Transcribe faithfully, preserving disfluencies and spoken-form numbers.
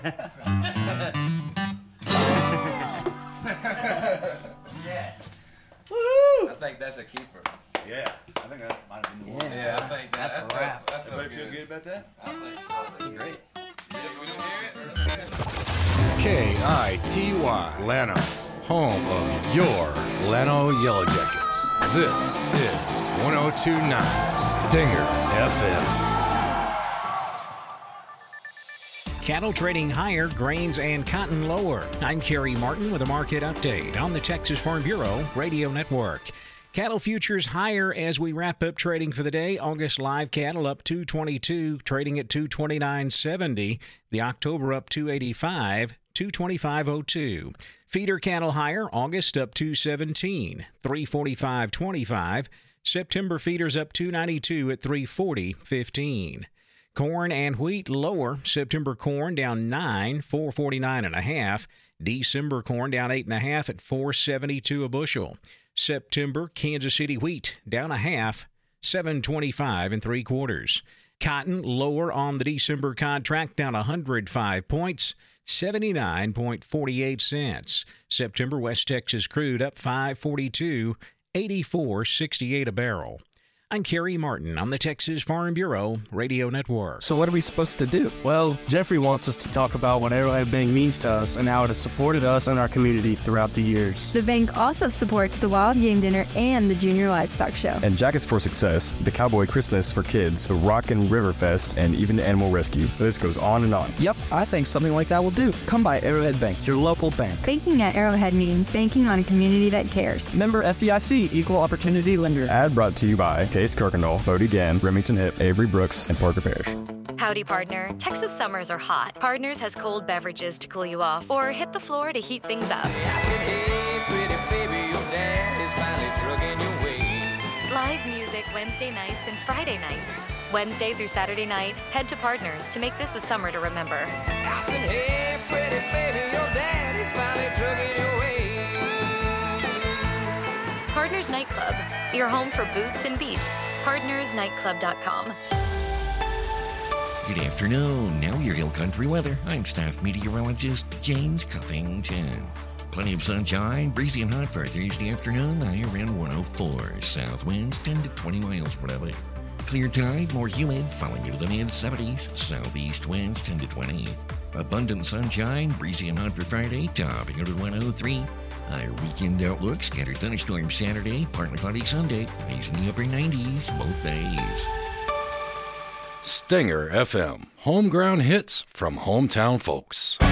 Yes. Woo! I think that's a keeper. Yeah, I think that might have been the one. Yeah, yeah I think that, that's that a wrap. Felt, that felt Everybody feel good about that? I think so. Great. Yeah, we don't hear it? K I T Y, Llano, home of your Llano Yellow Jackets. This is one oh two point nine Stinger F M. Cattle trading higher, grains and cotton lower. I'm Kerry Martin with a market update on the Texas Farm Bureau Radio Network. Cattle futures higher as we wrap up trading for the day. August live cattle up two twenty-two, trading at two twenty-nine seventy. The October up two eighty-five, two twenty-five oh two. Feeder cattle higher, August up two seventeen, three forty-five twenty-five. September feeders up two ninety-two at three forty fifteen. Corn and wheat lower. September corn down nine, four forty-nine and a half. December corn down eight and a half at four seventy-two a bushel. September Kansas City wheat down a half, seven twenty-five and three quarters. Cotton lower on the December contract, down one hundred five points, seventy-nine forty-eight cents. September West Texas crude up five forty-two, eighty-four sixty-eight a barrel. I'm Kerry Martin on the Texas Farm Bureau Radio Network. So what are we supposed to do? Well, Jeffrey wants us to talk about what Arrowhead Bank means to us and how it has supported us and our community throughout the years. The bank also supports the Wild Game Dinner and the Junior Livestock Show. And Jackets for Success, the Cowboy Christmas for kids, the Rock and River Fest, and even Animal Rescue. The list goes on and on. Yep, I think something like that will do. Come by Arrowhead Bank, your local bank. Banking at Arrowhead means banking on a community that cares. Member F D I C, Equal Opportunity Lender. Ad brought to you by Case Kirkendall, Bodie Dam, Remington Hip, Avery Brooks, and Parker Parish. Howdy, partner. Texas summers are hot. Partners has cold beverages to cool you off or hit the floor to heat things up. I said, hey, pretty baby, your dad is finally trucking your way. Live music Wednesday nights and Friday nights. Wednesday through Saturday night, head to Partners to make this a summer to remember. I said, hey, pretty baby, your dad is finally trucking your way. Partners Nightclub, your home for boots and beats. partners nightclub dot com. Good afternoon. Now your Hill Country weather. I'm staff meteorologist James Cuffington. Plenty of sunshine, breezy and hot for Thursday afternoon. High around one oh four. South winds ten to twenty miles per hour. Clear tide, more humid, falling into the mid seventies. Southeast winds ten to twenty. Abundant sunshine, breezy and hot for Friday, topping out at one oh three. Higher weekend outlook, scattered thunderstorms Saturday, partly cloudy Sunday. Highs in the upper nineties both days. Stinger F M, home ground hits from hometown folks.